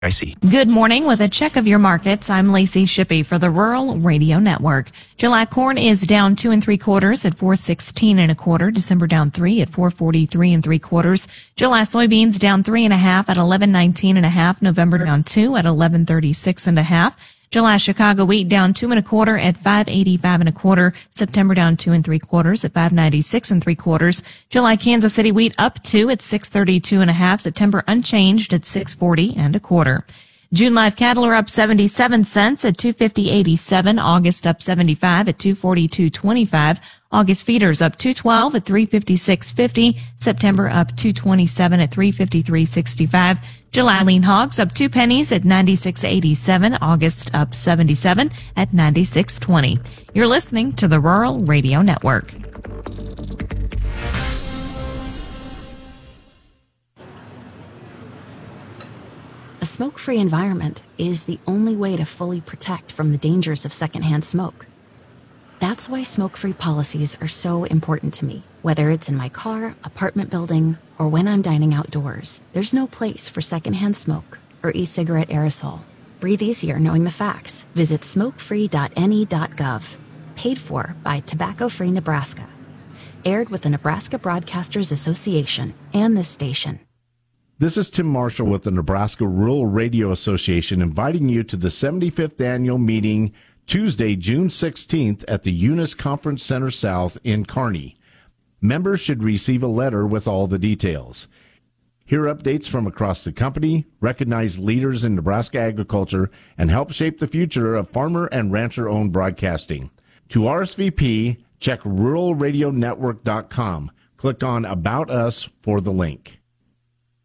Good morning. With a check of your markets, I'm Lacey Shippey for the Rural Radio Network. July corn is down 2 3/4 at $4.16 1/4. December down 3 at $4.43 3/4. July soybeans down 3 1/2 at $11.19 1/2. November down 2 at $11.36 1/2. July Chicago wheat down 2 1/4 at $5.85 1/4. September down 2 3/4 at $5.96 3/4. July Kansas City wheat up 2 at $6.32 1/2. September unchanged at $6.40 1/4. June live cattle are up 77 cents at $250.87. August up 75 at $242.25. August feeders up 212 at $356.50. September up 227 at $353.65. July lean hogs up 2 pennies at 96.87. August up 77 at 96.20. You're listening to the Rural Radio Network. A smoke-free environment is the only way to fully protect from the dangers of secondhand smoke. That's why smoke-free policies are so important to me. Whether it's in my car, apartment building, or when I'm dining outdoors, there's no place for secondhand smoke or e-cigarette aerosol. Breathe easier knowing the facts. Visit smokefree.ne.gov. Paid for by Tobacco Free Nebraska. Aired with the Nebraska Broadcasters Association and this station. This is Tim Marshall with the Nebraska Rural Radio Association inviting you to the 75th annual meeting Tuesday, June 16th at the Eunice Conference Center South in Kearney. Members should receive a letter with all the details. Hear updates from across the company, recognize leaders in Nebraska agriculture, and help shape the future of farmer and rancher-owned broadcasting. To RSVP, check ruralradionetwork.com. Click on About Us for the link.